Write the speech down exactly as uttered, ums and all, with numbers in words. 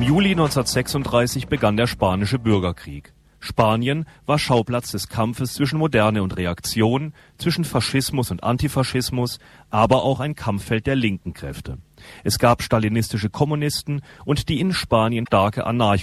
Juli neunzehnhundertsechsunddreißig begann der Spanische Bürgerkrieg. Spanien war Schauplatz des Kampfes zwischen Moderne und Reaktion, zwischen Faschismus und Antifaschismus, aber auch ein Kampffeld der linken Kräfte. Es gab stalinistische Kommunisten und die in Spanien starke Anarcho